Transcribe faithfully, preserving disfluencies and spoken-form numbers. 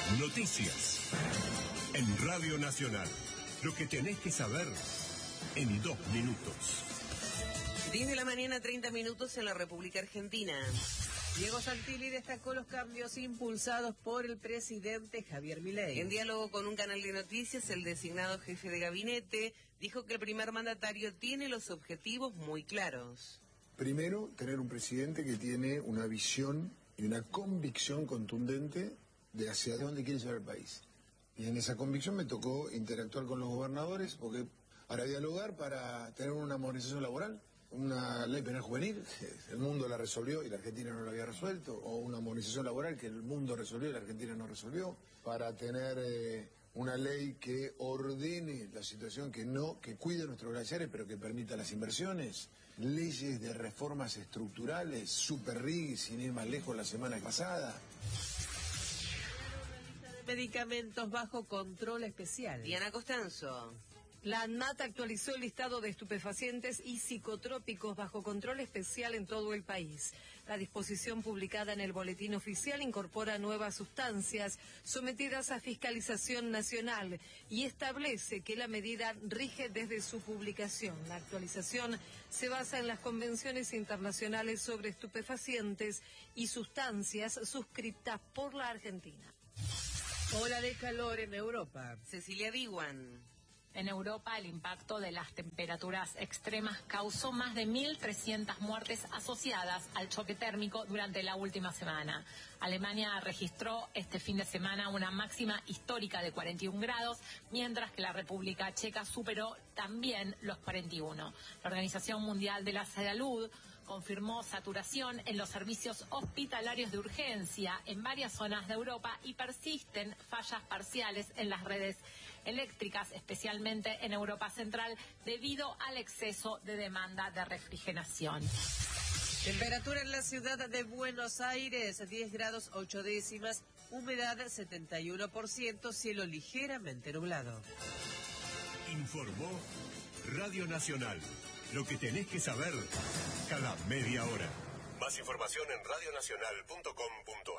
Noticias en Radio Nacional. Lo que tenés que saber en dos minutos. diez de la mañana, treinta minutos en la República Argentina. Diego Santilli destacó los cambios impulsados por el presidente Javier Milei. En diálogo con un canal de noticias, el designado jefe de gabinete dijo que el primer mandatario tiene los objetivos muy claros. Primero, tener un presidente que tiene una visión y una convicción contundente de hacia dónde quiere llevar el país. Y en esa convicción me tocó interactuar con los gobernadores, porque para dialogar, para tener una modernización laboral, una ley penal juvenil, el mundo la resolvió y la Argentina no la había resuelto, o una modernización laboral que el mundo resolvió y la Argentina no resolvió, para tener eh, una ley que ordene la situación, que no, que cuide nuestros glaciares, pero que permita las inversiones, leyes de reformas estructurales, super R I G, sin ir más lejos la semana pasada. Medicamentos bajo control especial. Diana Costanzo. La ANMAT actualizó el listado de estupefacientes y psicotrópicos bajo control especial en todo el país. La disposición publicada en el Boletín Oficial incorpora nuevas sustancias sometidas a fiscalización nacional y establece que la medida rige desde su publicación. La actualización se basa en las convenciones internacionales sobre estupefacientes y sustancias suscritas por la Argentina. Ola de calor en Europa. Cecilia Diwan. En Europa, el impacto de las temperaturas extremas causó más de mil trescientas muertes asociadas al choque térmico durante la última semana. Alemania registró este fin de semana una máxima histórica de cuarenta y un grados, mientras que la República Checa superó también los cuarenta y uno. La Organización Mundial de la Salud confirmó saturación en los servicios hospitalarios de urgencia en varias zonas de Europa y persisten fallas parciales en las redes eléctricas, especialmente en Europa Central, debido al exceso de demanda de refrigeración. Temperatura en la ciudad de Buenos Aires, diez grados ocho décimas, humedad setenta y uno por ciento, cielo ligeramente nublado. Informó Radio Nacional. Lo que tenés que saber cada media hora. Más información en radionacional punto com punto